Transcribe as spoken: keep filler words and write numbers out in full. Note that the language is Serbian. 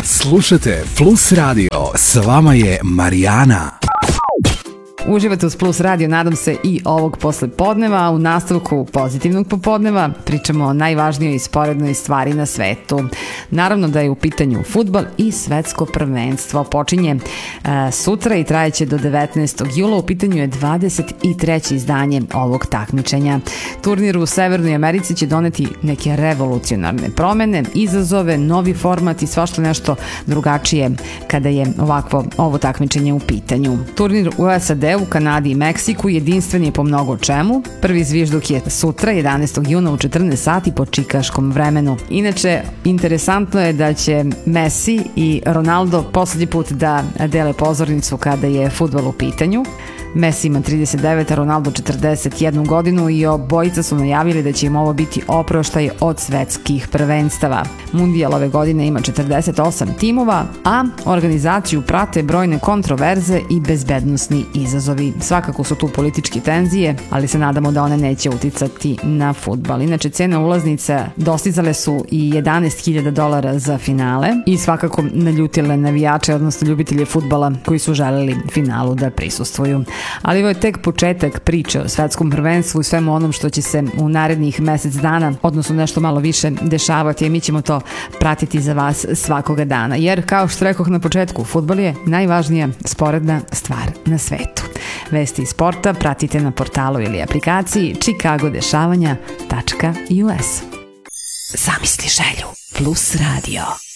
Slušajte Plus Radio, s vama je Marijana. Uživate uz Plus Radio, nadam se, i ovog poslepodneva. U nastavku pozitivnog popodneva pričamo o najvažnijoj i sporednoj stvari na svetu. Naravno da je u pitanju fudbal i svetsko prvenstvo. Počinje uh, sutra i trajeće do devetnaestog jula. U pitanju je dvadeset treće izdanje ovog takmičenja. Turnir u Severnoj Americi će doneti neke revolucionarne promene, izazove, novi format i svašta nešto drugačije kada je ovakvo ovo takmičenje u pitanju. Turnir u S A D, u Kanadi i Meksiku jedinstven je po mnogo čemu. Prvi zvižduk je sutra, jedanaestog juna u četrnaest sati po čikaškom vremenu. Inače, interesantno je da će Messi i Ronaldo poslednji put da dele pozornicu kada je fudbal u pitanju. Messi ima trideset devet, a Ronaldo četrdeset jednu godinu i obojica su najavili da će im ovo biti oproštaj od svetskih prvenstava. Mundijal ove godine ima četrdeset osam timova, a organizaciju prate brojne kontroverze i bezbednosni izazovi. Svakako su tu političke tenzije, ali se nadamo da one neće uticati na fudbal. Inače, cene ulaznica dostizale su i jedanaest hiljada dolara za finale i svakako naljutile navijače, odnosno ljubitelje fudbala koji su želeli finalu da prisustvuju. Ali ovo je tek početak priče o svetskom prvenstvu i svemu onom što će se u narednih mesec dana, odnosno nešto malo više, dešavati, i mi ćemo to pratiti za vas svakoga dana. Jer, kao što rekoh na početku, fudbal je najvažnija sporedna stvar na svetu. Vesti iz sporta pratite na portalu ili aplikaciji chicago dešavanja tačka u s. Zamisli želju. Plus Radio.